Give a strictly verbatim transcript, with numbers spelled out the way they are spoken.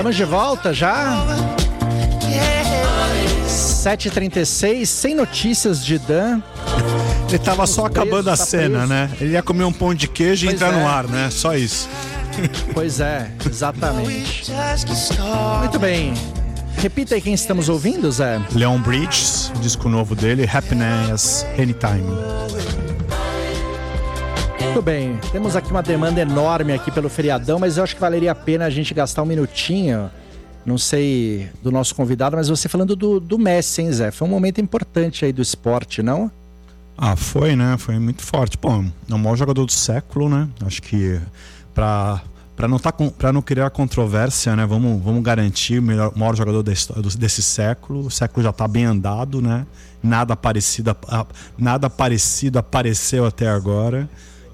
Estamos de volta já. sete e trinta e seis, sem notícias de Dan. Ele tava só acabando a cena, né? Ele ia comer um pão de queijo e entrar no ar, né? Só isso. Pois é, exatamente. Muito bem. Repita aí quem estamos ouvindo, Zé. Leon Bridges, disco novo dele, Happiness Anytime. Muito bem, temos aqui uma demanda enorme aqui pelo feriadão, mas eu acho que valeria a pena a gente gastar um minutinho, não sei, do nosso convidado, mas você falando do, do Messi, hein, Zé? Foi um momento importante aí do esporte, não? Ah, foi, né? Foi muito forte. Bom, é o maior jogador do século, né? Acho que pra, pra, não, tá, pra não criar controvérsia, né? Vamos, vamos garantir o melhor, maior jogador da história, desse século. O século já tá bem andado, né? Nada parecido, nada parecido apareceu até agora.